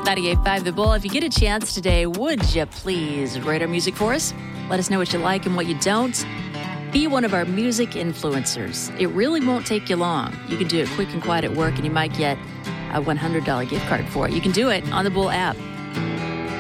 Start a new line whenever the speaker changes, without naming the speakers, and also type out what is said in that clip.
98.5 The Bull. If you get a chance today, would you please rate our music for us? Let us know what you like and what you don't. Be one of our music influencers. It really won't take you long. You can do it quick and quiet at work, and you might get a $100 gift card for it. You can do it on the Bull app.